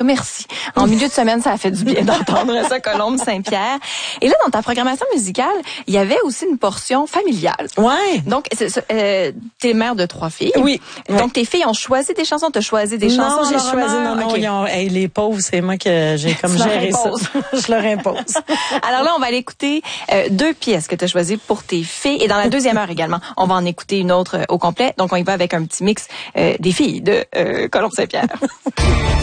merci. En milieu de semaine, ça a fait du bien d'entendre ça, Colombe Saint-Pierre. Et là, dans ta programmation musicale, il y avait aussi une portion familiale. Ouais. Donc, t'es mère de 3 filles. Oui. Donc, tes filles ont choisi des chansons, t'as choisi des chansons. Non, j'ai choisi, non, okay. Les pauvres, c'est moi que j'ai comme géré ça. Je leur impose. Alors là, on va aller écouter 2 pièces que tu as choisies pour tes filles. Et dans la deuxième heure également, on va en écouter une autre au complet. Donc, on y va avec un petit mix des filles de Colombe Saint-Pierre.